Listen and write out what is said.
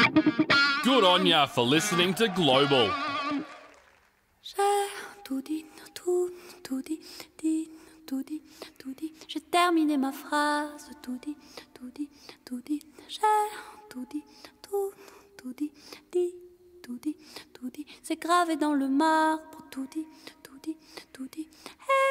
Good on ya for listening to Global. J'ai tout dit, tout dit, tout dit, tout dit. J'ai terminé ma phrase, tout dit, tout dit, tout dit. J'ai tout dit, tout dit, tout dit, tout dit. C'est gravé dans le marbre, tout dit, tout dit, tout dit.